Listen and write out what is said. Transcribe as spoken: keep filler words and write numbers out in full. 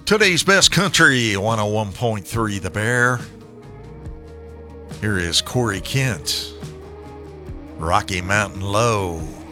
Today's best country, one oh one point three The Bear. Here is Corey Kent, Rocky Mountain Low.